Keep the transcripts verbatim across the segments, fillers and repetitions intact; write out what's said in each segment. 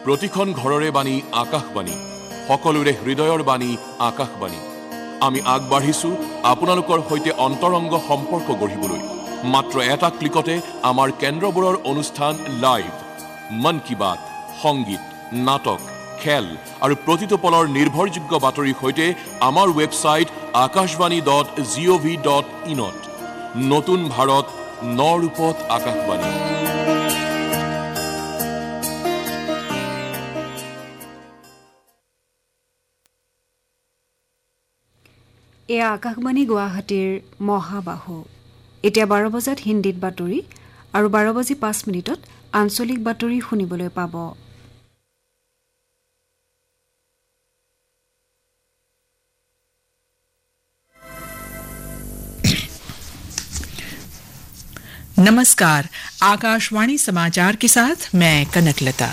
প্ৰতিখন ঘৰৰে বাণী আকাশবাণী, সকলোৰে হৃদয়ৰ বাণী আকাশবাণী। আমি আগবাঢ়িছো আপোনালোকৰ সৈতে অন্তৰংগ সম্পৰ্ক গঢ়িবলৈ। মাত্ৰ এটা ক্লিকতে আমাৰ কেন্দ্ৰবোৰৰ অনুষ্ঠান লাইভ, মন কি বাত, সংগীত, নাটক, খেল আৰু প্ৰতিটো পলৰ নিৰ্ভৰযোগ্য বাতৰিৰ সৈতে আমাৰ ৱেবছাইট আকাশবাণী ডট জি অ' ভি ডট ইনত। নতুন ভাৰত, ন ৰূপত আকাশবাণী। এয়া আকাশবাণী গুৱাহাটীৰ মহাবাহু। এতিয়া বাৰ বজাত হিন্দীত বাতৰি আৰু বাৰ বাজি পাঁচ মিনিটত আঞ্চলিক বাতৰি শুনিবলৈ পাব। नमस्कार, आकाशवाणी समाचार के साथ मैं कनकलता।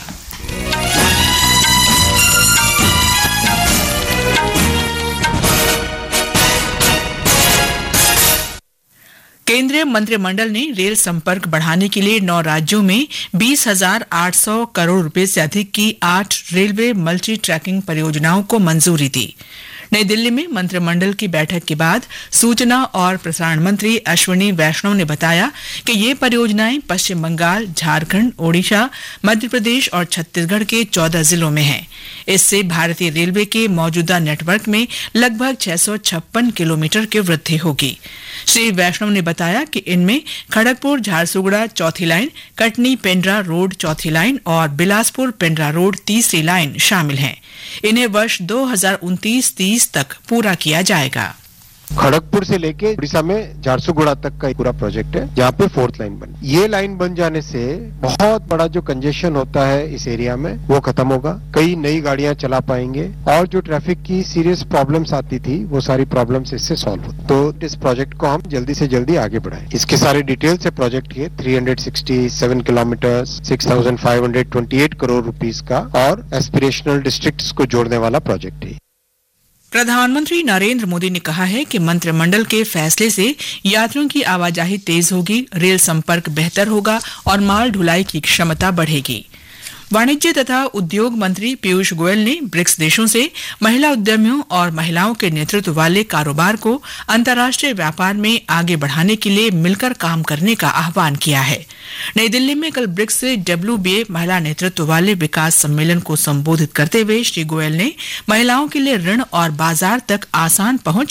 केंद्रीय मंत्रिमंडल ने रेल संपर्क बढ़ाने के लिए नौ राज्यों में बीस हजार आठ सौ करोड़ रुपए से अधिक की आठ रेलवे मल्टी ट्रैकिंग परियोजनाओं को मंजूरी दी। नई दिल्ली में मंत्रिमंडल की बैठक के बाद सूचना और प्रसारण मंत्री अश्विनी वैष्णव ने बताया कि ये परियोजनाएं पश्चिम बंगाल, झारखंड, ओडिशा, मध्य प्रदेश और छत्तीसगढ़ के चौदह जिलों में हैं। इससे भारतीय रेलवे के मौजूदा नेटवर्क में लगभग छह सौ छप्पन किलोमीटर की वृद्धि होगी। श्री वैष्णव ने बताया कि इनमें खड़गपुर झारसुगुड़ा चौथी लाइन, कटनी पेंड्रा रोड चौथी लाइन और बिलासपुर पेंड्रा रोड तीसरी लाइन शामिल हैं। इन्हें वर्ष दो हजार उनतीस तीस तक पूरा किया जाएगा। खड़गपुर से लेके उड़ीसा में झारसुगुड़ा तक का पूरा प्रोजेक्ट है, जहाँ पे फोर्थ लाइन बनी। ये लाइन बन जाने से बहुत बड़ा जो कंजेशन होता है इस एरिया में वो खत्म होगा, कई नई गाड़ियां चला पाएंगे और जो ट्रैफिक की सीरियस प्रॉब्लम्स आती थी वो सारी प्रॉब्लम्स इससे सॉल्व हो। तो इस प्रोजेक्ट को हम जल्दी से जल्दी आगे बढ़ाएं। इसके सारे डिटेल्स है प्रोजेक्ट के तीन सौ सरसठ किलोमीटर, छह हज़ार पाँच सौ अट्ठाईस करोड़ रुपीस का और एस्पिरेशनल डिस्ट्रिक्ट्स को जोड़ने वाला प्रोजेक्ट है। प्रधानमंत्री नरेंद्र मोदी ने कहा है कि मंत्रिमंडल के फैसले से यात्रियों की आवाजाही तेज होगी, रेल संपर्क बेहतर होगा और माल ढुलाई की क्षमता बढ़ेगी। वाणिज्य तथा उद्योग मंत्री पीयूष गोयल ने ब्रिक्स देशों से महिला उद्यमियों और महिलाओं के नेतृत्व वाले कारोबार को अंतर्राष्ट्रीय व्यापार में आगे बढ़ाने के लिए मिलकर काम करने का आह्वान किया है। नई दिल्ली में कल ब्रिक्स डब्ल्यूबीए महिला नेतृत्व वाले विकास सम्मेलन को संबोधित करते हुए श्री गोयल ने महिलाओं के लिए ऋण और बाजार तक आसान पहुंच